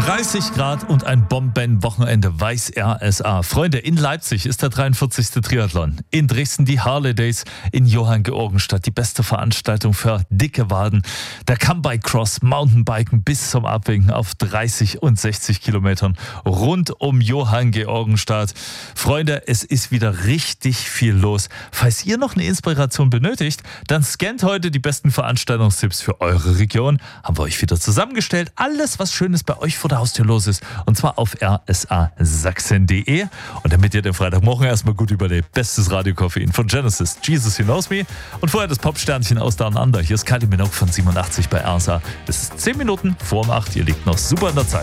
30 Grad und ein Bombenwochenende, weiß RSA. Freunde, in Leipzig ist der 43. Triathlon. In Dresden die Harley Days, in Johanngeorgenstadt die beste Veranstaltung für dicke Waden. Der Come-Bike Cross, Mountainbiken bis zum Abwinken auf 30 und 60 Kilometern rund um Johanngeorgenstadt. Freunde, es ist wieder richtig viel los. Falls ihr noch eine Inspiration benötigt, dann scannt heute die besten Veranstaltungstipps für eure Region. Haben wir euch wieder zusammengestellt. Alles, was Schönes bei euch vor der Haustür los ist. Und zwar auf rsasachsen.de. Und damit ihr den Freitagmorgen erstmal gut überlebt, bestes Radiokoffein von Genesis, Jesus You Knows Me. Und vorher das Popsternchen aus Down Under. Hier ist Kylie Minogue von 87 bei RSA. Es ist 10 Minuten vor 8. Ihr liegt noch super in der Zeit.